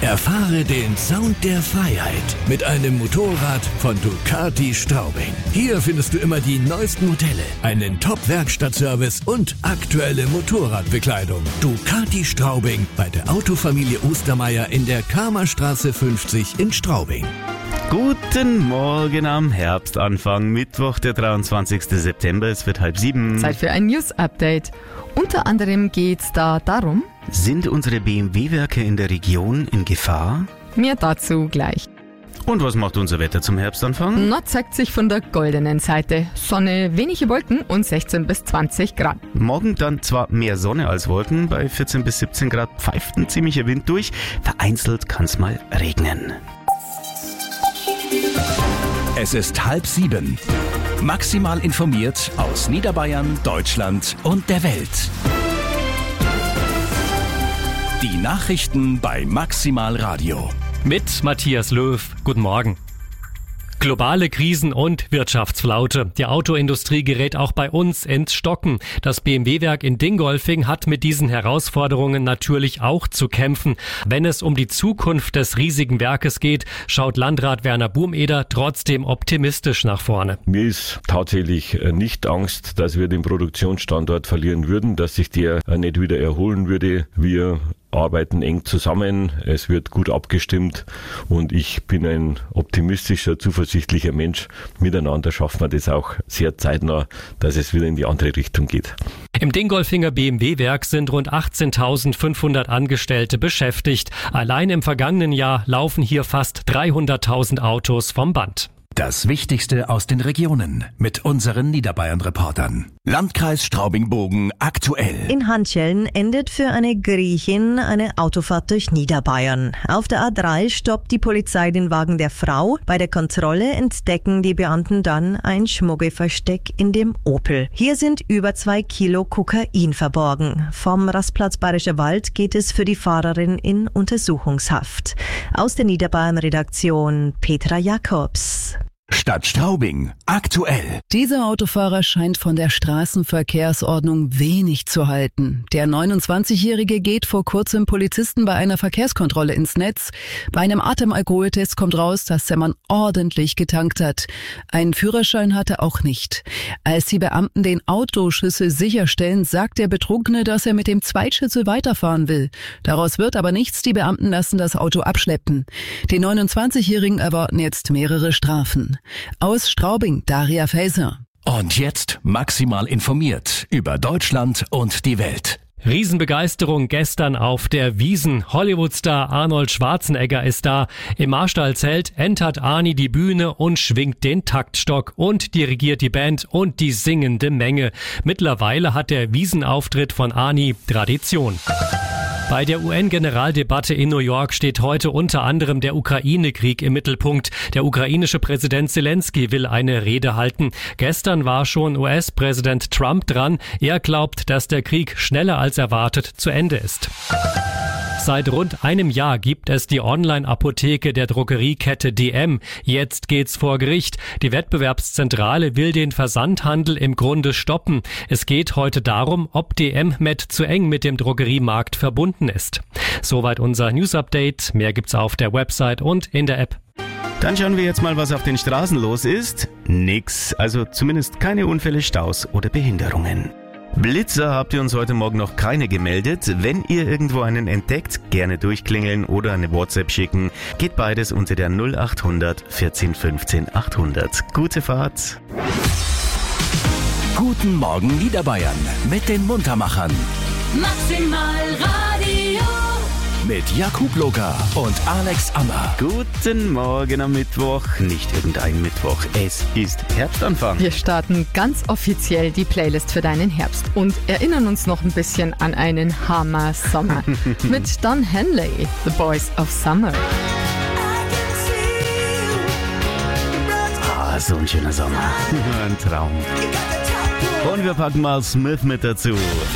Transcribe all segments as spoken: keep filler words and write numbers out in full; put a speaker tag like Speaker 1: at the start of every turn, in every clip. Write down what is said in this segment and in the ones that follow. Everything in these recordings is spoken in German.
Speaker 1: Erfahre den Sound der Freiheit mit einem Motorrad von Ducati Straubing. Hier findest du immer die neuesten Modelle, einen Top-Werkstattservice und aktuelle Motorradbekleidung. Ducati Straubing bei der Autofamilie Ostermeier in der Kramerstraße fünfzig in Straubing.
Speaker 2: Guten Morgen am Herbstanfang, Mittwoch, der dreiundzwanzigsten September, es wird halb sieben.
Speaker 3: Zeit für ein News-Update. Unter anderem geht's da darum:
Speaker 2: Sind unsere B M W-Werke in der Region in Gefahr?
Speaker 3: Mehr dazu gleich.
Speaker 2: Und was macht unser Wetter zum Herbstanfang?
Speaker 3: Na, zeigt sich von der goldenen Seite. Sonne, wenige Wolken und sechzehn bis zwanzig Grad.
Speaker 2: Morgen dann zwar mehr Sonne als Wolken, bei vierzehn bis siebzehn Grad pfeift ein ziemlicher Wind durch. Vereinzelt kann es mal regnen.
Speaker 1: Es ist halb sieben. Maximal informiert aus Niederbayern, Deutschland und der Welt. Die Nachrichten bei Maximal Radio.
Speaker 4: Mit Matthias Löw. Guten Morgen. Globale Krisen und Wirtschaftsflaute. Die Autoindustrie gerät auch bei uns ins Stocken. Das B M W-Werk in Dingolfing hat mit diesen Herausforderungen natürlich auch zu kämpfen. Wenn es um die Zukunft des riesigen Werkes geht, schaut Landrat Werner Burmeder trotzdem optimistisch nach vorne.
Speaker 5: Mir ist tatsächlich nicht Angst, dass wir den Produktionsstandort verlieren würden, dass sich der nicht wieder erholen würde. Wir arbeiten eng zusammen, es wird gut abgestimmt und ich bin ein optimistischer, zuversichtlicher Mensch. Miteinander schaffen wir das auch sehr zeitnah, dass es wieder in die andere Richtung geht.
Speaker 4: Im Dingolfinger B M W-Werk sind rund achtzehntausendfünfhundert Angestellte beschäftigt. Allein im vergangenen Jahr laufen hier fast dreihunderttausend Autos vom Band.
Speaker 1: Das Wichtigste aus den Regionen mit unseren Niederbayern-Reportern. Landkreis Straubing-Bogen aktuell.
Speaker 6: In Handschellen endet für eine Griechin eine Autofahrt durch Niederbayern. Auf der A drei stoppt die Polizei den Wagen der Frau. Bei der Kontrolle entdecken die Beamten dann ein Schmuggelversteck in dem Opel. Hier sind über zwei Kilo Kokain verborgen. Vom Rastplatz Bayerischer Wald geht es für die Fahrerin in Untersuchungshaft. Aus der Niederbayern-Redaktion Petra Jakobs.
Speaker 1: Stadt Straubing aktuell.
Speaker 7: Dieser Autofahrer scheint von der Straßenverkehrsordnung wenig zu halten. Der neunundzwanzigjährige geht vor kurzem Polizisten bei einer Verkehrskontrolle ins Netz. Bei einem Atemalkoholtest kommt raus, dass der Mann ordentlich getankt hat. Einen Führerschein hat er auch nicht. Als die Beamten den Autoschlüssel sicherstellen, sagt der Betrunkene, dass er mit dem Zweitschlüssel weiterfahren will. Daraus wird aber nichts, die Beamten lassen das Auto abschleppen. Den neunundzwanzigjährigen erwarten jetzt mehrere Strafen. Aus Straubing, Daria Faeser.
Speaker 1: Und jetzt maximal informiert über Deutschland und die Welt.
Speaker 4: Riesenbegeisterung gestern auf der Wiesn. Hollywoodstar Arnold Schwarzenegger ist da. Im Marstallzelt entert Arnie die Bühne und schwingt den Taktstock und dirigiert die Band und die singende Menge. Mittlerweile hat der Wiesn-Auftritt von Arnie Tradition. Bei der U N-Generaldebatte in New York steht heute unter anderem der Ukraine-Krieg im Mittelpunkt. Der ukrainische Präsident Zelensky will eine Rede halten. Gestern war schon U S-Präsident Trump dran. Er glaubt, dass der Krieg schneller als erwartet zu Ende ist. Seit rund einem Jahr gibt es die Online-Apotheke der Drogeriekette D M. Jetzt geht's vor Gericht. Die Wettbewerbszentrale will den Versandhandel im Grunde stoppen. Es geht heute darum, ob D M Med zu eng mit dem Drogeriemarkt verbunden ist. Soweit unser News-Update. Mehr gibt's auf der Website und in der App.
Speaker 2: Dann schauen wir jetzt mal, was auf den Straßen los ist. Nix, also zumindest keine Unfälle, Staus oder Behinderungen. Blitzer habt ihr uns heute Morgen noch keine gemeldet. Wenn ihr irgendwo einen entdeckt, gerne durchklingeln oder eine WhatsApp schicken. Geht beides unter der null acht hundert vierzehn fünfzehn achthundert. Gute Fahrt.
Speaker 1: Guten Morgen Niederbayern mit den Muntermachern.
Speaker 8: Maximal Radio.
Speaker 1: Mit Jakub Loka und Alex Ammer.
Speaker 2: Guten Morgen am Mittwoch. Nicht irgendein Mittwoch, es ist Herbstanfang.
Speaker 3: Wir starten ganz offiziell die Playlist für deinen Herbst und erinnern uns noch ein bisschen an einen Hammer-Sommer. Mit Don Henley, The Boys of Summer.
Speaker 2: Ah, so ein schöner Sommer. Ein Traum. Und wir packen mal Smith mit dazu.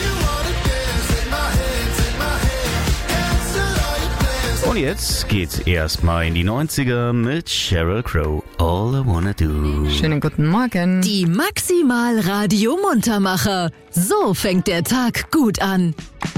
Speaker 2: Und jetzt geht's erstmal in die neunziger mit Sheryl Crow. All I Wanna Do.
Speaker 3: Schönen guten Morgen.
Speaker 8: Die Maximal Radio Muntermacher. So fängt der Tag gut an.